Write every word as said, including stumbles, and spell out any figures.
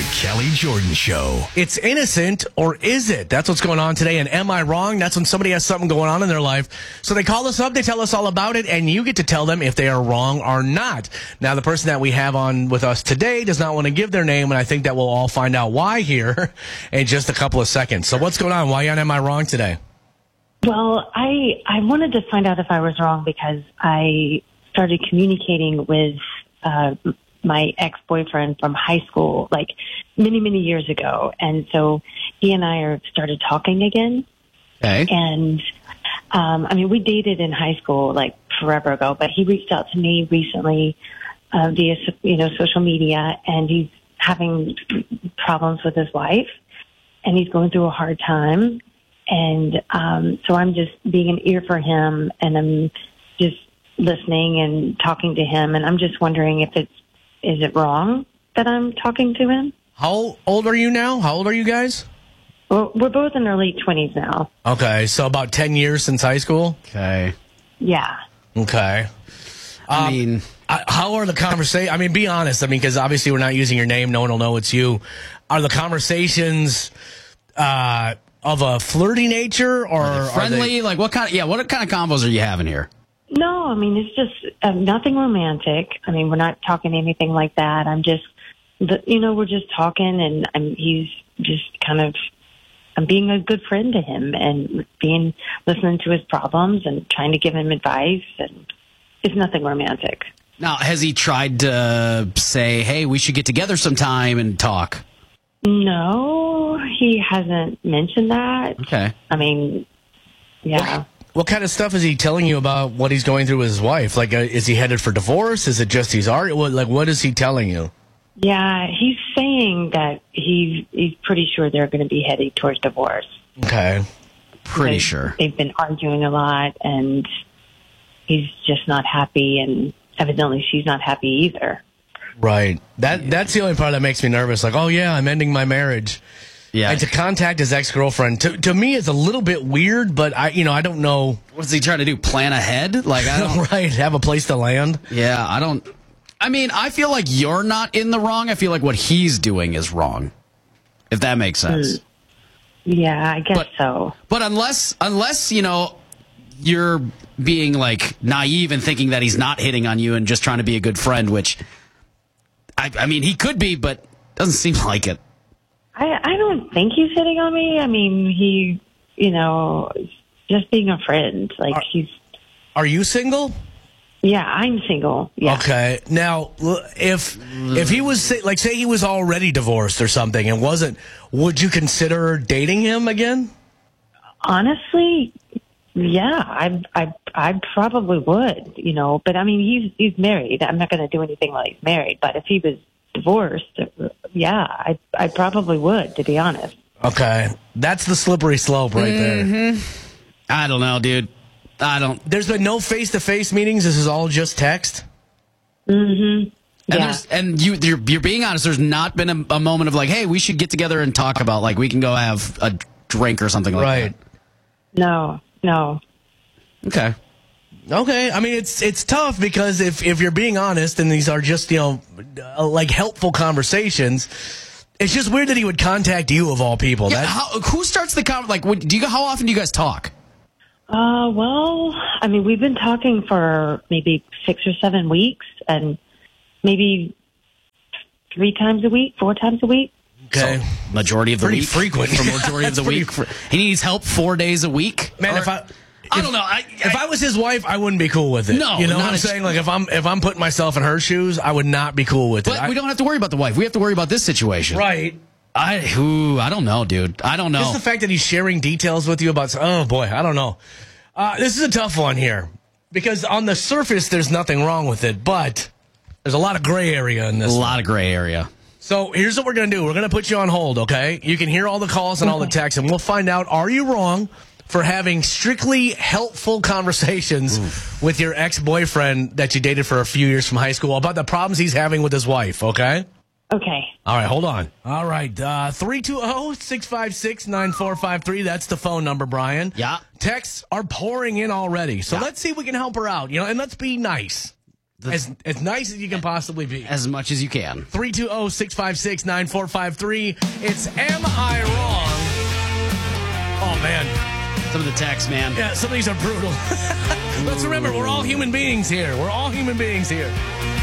The Kelly Jordan Show. It's innocent, or is it? That's what's going on today. And am I wrong? That's when somebody has something going on in their life. So they call us up, they tell us all about it, and you get to tell them if they are wrong or not. Now, the person that we have on with us today does not want to give their name, and I think that we'll all find out why here in just a couple of seconds. So what's going on? Why on Am I Wrong today? Well, I I wanted to find out if I was wrong because I started communicating with uh, my ex-boyfriend from high school, like many, many years ago. And so he and I are started talking again. Okay. And, um, I mean, we dated in high school like forever ago, but he reached out to me recently uh, via, you know, social media, and he's having problems with his wife, and he's going through a hard time. And um, so I'm just being an ear for him, and I'm just listening and talking to him. And I'm just wondering if it's, is it wrong that I'm talking to him? How old are you now? How old are you guys? Well, we're both in our late twenties now. Okay, so about ten years since high school? Okay. Yeah. Okay. I Um, mean, I- How are the conversations? I mean, be honest. I mean, because obviously we're not using your name. No one will know it's you. Are the conversations uh, of a flirty nature, or are they friendly? Are they- like, what kind of, yeah, what kind of combos are you having here? No, I mean, it's just uh, nothing romantic. I mean, we're not talking anything like that. I'm just, the, you know, we're just talking, and I'm, he's just kind of, I'm being a good friend to him and being, listening to his problems and trying to give him advice, and it's nothing romantic. Now, has he tried to say, hey, we should get together sometime and talk? No, he hasn't mentioned that. Okay. I mean, yeah. What kind of stuff is he telling you about what he's going through with his wife? Like, uh, is he headed for divorce? Is it just he's already, what, like, what is he telling you? Yeah, he's saying that he's he's pretty sure they're going to be heading towards divorce. Okay. Pretty They- sure. They've been arguing a lot, and he's just not happy, and evidently she's not happy either. Right. That That's the only part that makes me nervous. Like, oh, yeah, I'm ending my marriage. Yeah. And to contact his ex-girlfriend, to, to me, is a little bit weird, but I, you know, I don't know. What's he trying to do? Plan ahead? Like, I don't. Right. Have a place to land. Yeah, I don't. I mean, I feel like you're not in the wrong. I feel like what he's doing is wrong. If that makes sense. Yeah, I guess But- so. But unless, unless you know, you're being like naive and thinking that he's not hitting on you and just trying to be a good friend, which, I, I mean, he could be, but doesn't seem like it. I I don't think he's hitting on me. I mean, he, you know, just being a friend. Like, Are- he's, Are you single? yeah, I'm single. Yeah. Okay. Now, l- if if he was say- like, say he was already divorced or something and wasn't, would you consider dating him again? Honestly, yeah, I I I probably would, you know. But I mean, he's he's married. I'm not going to do anything while he's married. But if he was divorced, yeah, I I probably would, to be honest. Okay. That's the slippery slope right there. I don't know, dude. I don't. There's been no face-to-face meetings. This is all just text. And, Yeah. there's, and you, you're, you're being honest. There's not been a, a moment of like, hey, we should get together and talk about, like, we can go have a drink or something like Right. No, no. that. Okay. Okay. I mean, it's it's tough because if, if you're being honest and these are just, you know, uh, like helpful conversations, it's just weird that he would contact you of all people. Yeah, That- how, who starts the con? Like, what, do you? How often do you guys talk? Uh, well, I mean, we've been talking for maybe six or seven weeks, and maybe three times a week, four times a week. okay. So, majority of the Pretty week. frequent. For majority of the Pretty week. fr- He needs help four days a week. Man, Or- if I... I if- don't know. I, If I was his wife, I wouldn't be cool with it. No, you know not what I'm a- saying? Like, if I'm if I'm putting myself in her shoes, I would not be cool with it. but I- we don't have to worry about the wife. We have to worry about this situation. right. I, ooh, I don't know, dude. I don't know. Just the fact that he's sharing details with you about, oh boy, I don't know. Uh, this is a tough one here because on the surface, there's nothing wrong with it, but there's a lot of gray area in a this. one. lot of gray area. So here's what we're going to do. We're going to put you on hold, okay? You can hear all the calls and all the texts, and we'll find out, are you wrong for having strictly helpful conversations with your ex-boyfriend that you dated for a few years from high school about the problems he's having with his wife, okay? Okay. All right, hold on. All right, uh, three two zero, six five six, nine four five three. That's the phone number, Brian. Yeah. Texts are pouring in already. So Yeah. let's see if we can help her out, you know, and let's be nice. as as nice as you can possibly be. As much as you can. three two zero, six five six, nine four five three. It's Am I Wrong? Oh, man. Some of the texts, man. Yeah, some of these are brutal. Let's remember, we're all human beings here. We're all human beings here.